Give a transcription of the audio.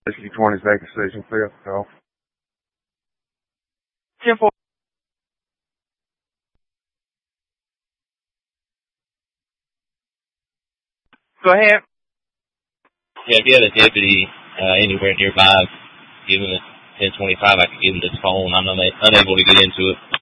20's make a decision. Clear. Go. 10-4. Go ahead. Yeah, if you had a deputy anywhere nearby, given it 10:25, I could give him this phone. I'm unable to get into it.